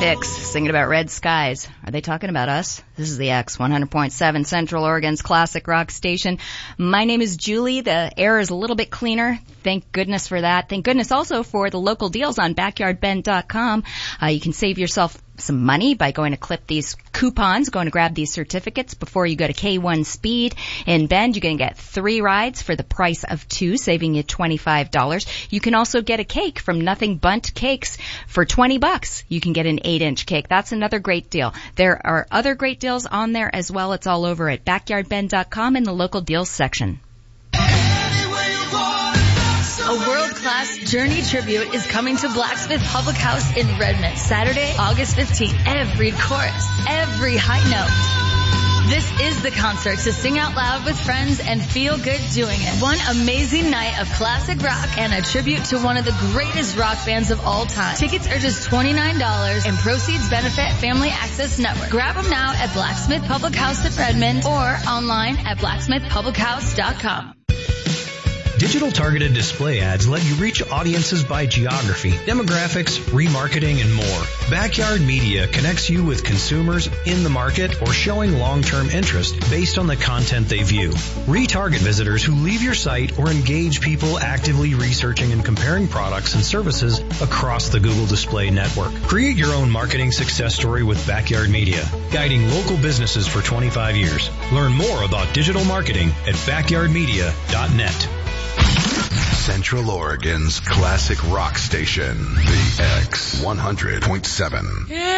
Styx singing about red skies. Are they talking about us? This is the X, 100.7 Central Oregon's classic rock station. My name is Julie. The air is a little bit cleaner. Thank goodness for that. Thank goodness also for the local deals on backyardbend.com. You can save yourself some money by going to clip these coupons, going to grab these certificates before you go to K1 Speed in Bend. You're going to get 3 rides for the price of 2, saving you $25. You can also get a cake from Nothing Bundt Cakes for $20. You can get an 8-inch cake. That's another great deal. There are other great deals on there as well. It's all over at backyardbend.com in the local deals section. A world-class Journey tribute is coming to Blacksmith Public House in Redmond, Saturday, August 15th. Every chorus, every high note. This is the concert to sing out loud with friends and feel good doing it. One amazing night of classic rock and a tribute to one of the greatest rock bands of all time. Tickets are just $29 and proceeds benefit Family Access Network. Grab them now at Blacksmith Public House in Redmond or online at blacksmithpublichouse.com. Digital targeted display ads let you reach audiences by geography, demographics, remarketing, and more. Backyard Media connects you with consumers in the market or showing long-term interest based on the content they view. Retarget visitors who leave your site or engage people actively researching and comparing products and services across the Google Display Network. Create your own marketing success story with Backyard Media, guiding local businesses for 25 years. Learn more about digital marketing at backyardmedia.net. Central Oregon's classic rock station, the X 100.7.